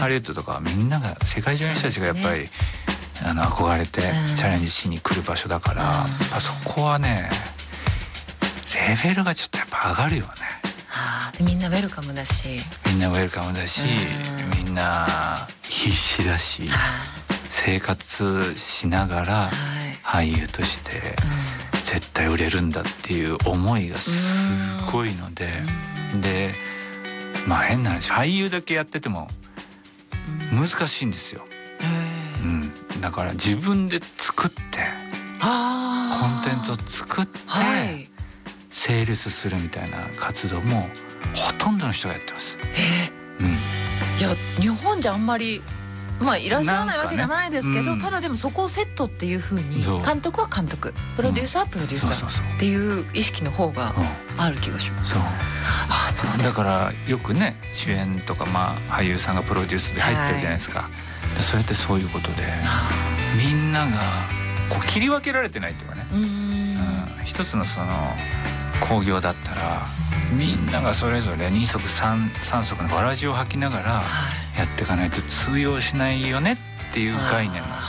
ハリウッドとかみんなが世界中の人たちがやっぱり、憧れてチャレンジしに来る場所だから、やっぱそこはねレベルがちょっとやっぱ上がるよね。 でみんなウェルカムだし、 みんなウェルカムだし、みんな必死だし、生活しながら俳優として絶対売れるんだっていう思いがすごいので、でまあ変な話、俳優だけやってても難しいんですよ。だから自分で作ってコンテンツを作ってセールスするみたいな活動もほとんどの人がやってます。 いや日本じゃあんまりいらっしゃらないわけじゃないですけど、ただでもそこをセットっていう風に監督は監督、プロデューサーはプロデューサーっていう意識の方がある気がします。そうです。 だからよくね主演とか俳優さんがプロデュースで入ってるじゃないですか。それってそういうことでみんながこう切り分けられてないっていうかね、一つのその興行だったらみんながそれぞれ二足三足のわらじを履きながらやっていかないと通用しないよねっていう概念なん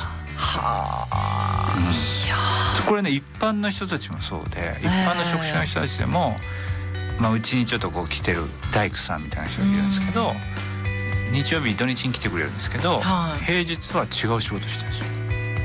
ですよ。これね一般の人たちもそうで、一般の職種の人たちでも、うちにちょっとこう来てる大工さんみたいな人がいるんですけど、日曜日土日に来てくれるんですけど、平日は違う仕事してるんですよ。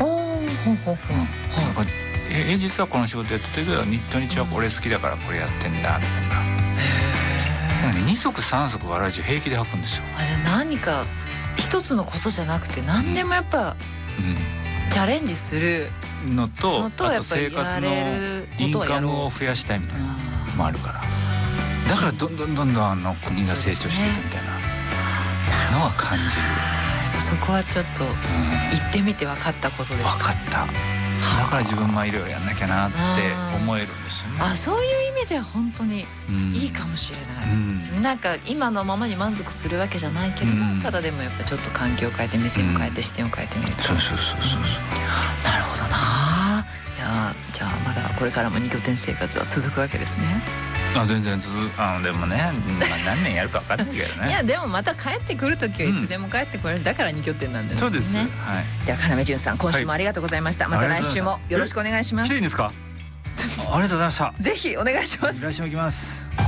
平日はこの仕事やってるけど土日はこれ好きだからこれやってんだみたいな。二足三足わらじ平気で履くんですよ。 じゃあ何か一つのことじゃなくて何でもやっぱチャレンジするのと、あと生活のインカムを増やしたいみたいなのもあるから、だからどんどん国が成長していくみたいなのは感じる。 そこはちょっと行ってみて分かったことです。 分かった。だから自分もいろいろやんなきゃなって思えるんですよね。 そういう意味では本当にいいかもしれない。なんか今のままに満足するわけじゃないけども、ただでもやっぱちょっと環境を変えて目線を変えて視点を変えてみると、なるほどな。いやじゃあまだこれからも2拠点生活は続くわけですね。 全然でもね、何年やるか分かんないけどね。 いやでもまた帰ってくる時はいつでも帰ってこれる、だから2拠点なんですね。 そうです。 じゃあ要潤さん、今週もありがとうございました。また来週もよろしくお願いします。 来ていいんですか？ありがとうございました。 ぜひお願いします。 来週も行きます。